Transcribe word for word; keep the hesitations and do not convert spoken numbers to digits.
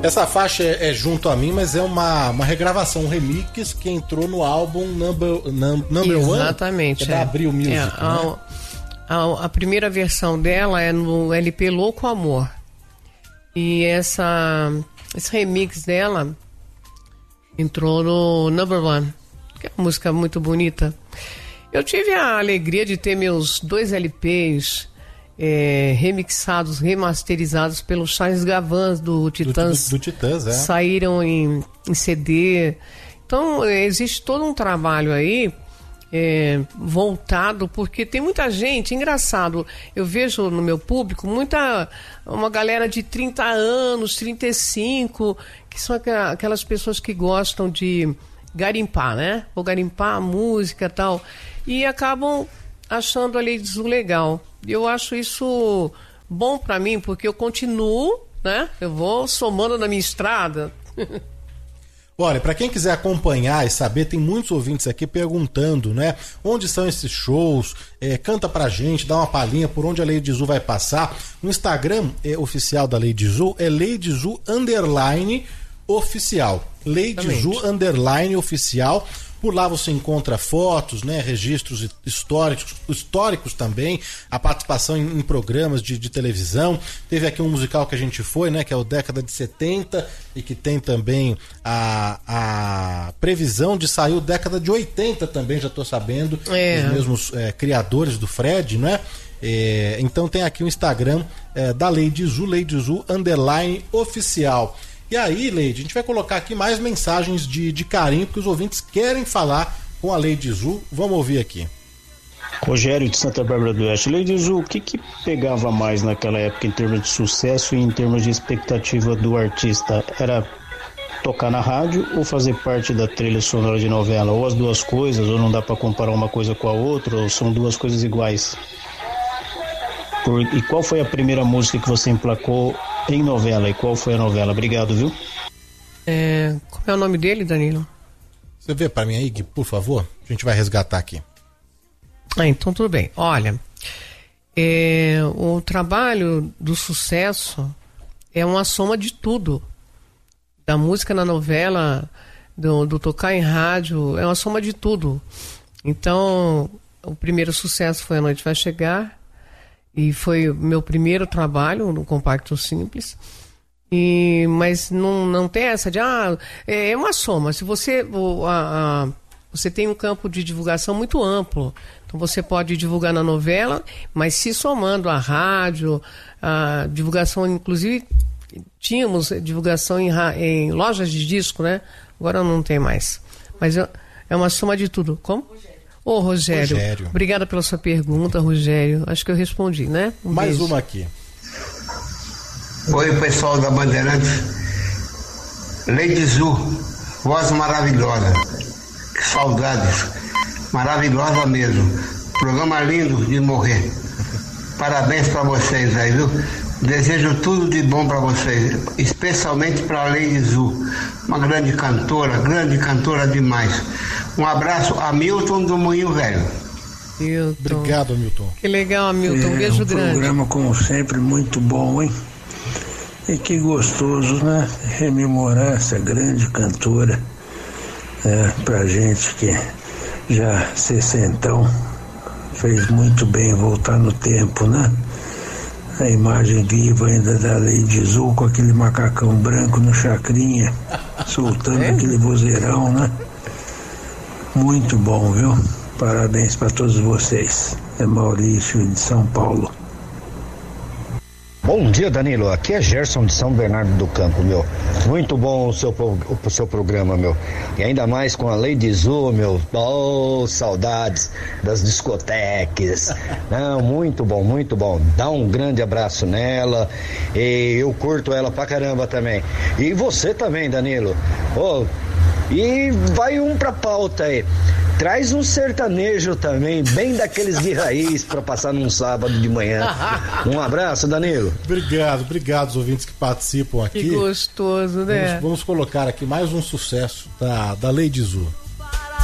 Essa faixa é, é Junto a Mim, mas é uma, uma regravação, um remix que entrou no álbum Number, num, number One. Exatamente. Que é da Abril Music, é, né? a, a, a primeira versão dela é no L P Louco Amor. E essa, esse remix dela entrou no Number One, que é uma música muito bonita. Eu tive a alegria de ter meus dois L Ps é, remixados, remasterizados pelo Charles Gavin do Titãs. Do, do, do Titãs, é. Saíram em, em C D. Então, existe todo um trabalho aí é, voltado, porque tem muita gente, engraçado, eu vejo no meu público muita, uma galera de trinta anos, trinta e cinco, que são aquelas pessoas que gostam de garimpar, né? Ou garimpar a música e tal, e acabam achando a Lei de Zu legal. Eu acho isso bom pra mim, porque eu continuo, né? Eu vou somando na minha estrada. Olha, para quem quiser acompanhar e saber, tem muitos ouvintes aqui perguntando, né? Onde são esses shows? É, canta pra gente, dá uma palhinha por onde a Lady Zu vai passar. No Instagram é, oficial da Lady Zu é Lady Zu underline oficial. Lady Zu underline oficial. Por lá você encontra fotos, né, registros históricos, históricos também, a participação em, em programas de, de televisão. Teve aqui um musical que a gente foi, né, que é o Década de setenta, e que tem também a, a previsão de sair o Década de oitenta também, já estou sabendo, é. Os mesmos é, criadores do Fred, né? É, então tem aqui o Instagram é, da Lady Zu, Lady Zu underline oficial. E aí, Leide, a gente vai colocar aqui mais mensagens de, de carinho, porque os ouvintes querem falar com a Lady Zu. Vamos ouvir aqui. Rogério de Santa Bárbara do Oeste. Lady Zu, o que que pegava mais naquela época em termos de sucesso e em termos de expectativa do artista? Era tocar na rádio ou fazer parte da trilha sonora de novela? Ou as duas coisas, ou não dá para comparar uma coisa com a outra, ou são duas coisas iguais? Por, e qual foi a primeira música que você emplacou em novela? E qual foi a novela? Obrigado, viu? É, qual é o nome dele, Danilo? Você vê para mim aí, Gui, por favor? A gente vai resgatar aqui. Ah, então tudo bem. Olha, é, o trabalho do sucesso é uma soma de tudo. Da música na novela, do, do tocar em rádio, é uma soma de tudo. Então, o primeiro sucesso foi A Noite Vai Chegar, e foi o meu primeiro trabalho no Compacto Simples. E, mas não, não tem essa de, ah, é uma soma. Se você, o, a, a, você tem um campo de divulgação muito amplo, então você pode divulgar na novela, mas se somando a rádio, a divulgação, inclusive tínhamos divulgação em, em lojas de disco, né? Agora não tem mais. Mas é, é uma soma de tudo. Como? Ô, Rogério, Rogério, obrigada pela sua pergunta, Rogério. Acho que eu respondi, né? Um Mais beijo. uma aqui. Oi, pessoal da Bandeirantes. Lady Zu, voz maravilhosa. Que saudades. Maravilhosa mesmo. Programa lindo de morrer. Parabéns pra vocês aí, viu? Desejo tudo de bom pra vocês, especialmente pra Lady Zu, uma grande cantora, grande cantora demais. Um abraço a Milton do Moinho Velho. Milton. Obrigado, Milton. Que legal, Milton. Um é, beijo um grande. Programa, como sempre, muito bom, hein? E que gostoso, né? Rememorar essa grande cantora, é, pra gente que já sessentão fez muito bem voltar no tempo, né? A imagem viva ainda da Lady Zu com aquele macacão branco no chacrinha, soltando é? aquele vozeirão, né? Muito bom, viu? Parabéns para todos vocês. É Maurício de São Paulo. Bom dia, Danilo. Aqui é Gerson de São Bernardo do Campo, meu. Muito bom o seu, o seu programa, meu. E ainda mais com a Lady Zu, meu. Oh, saudades das discotecas. Não, muito bom, muito bom. Dá um grande abraço nela. E eu curto ela pra caramba também. E você também, Danilo. Oh, e vai um pra pauta aí. Traz um sertanejo também, bem daqueles de raiz, pra passar num sábado de manhã. Um abraço, Danilo. Obrigado, obrigado aos ouvintes que participam aqui. Que gostoso, né? Vamos, vamos colocar aqui mais um sucesso da, da Lady Zu.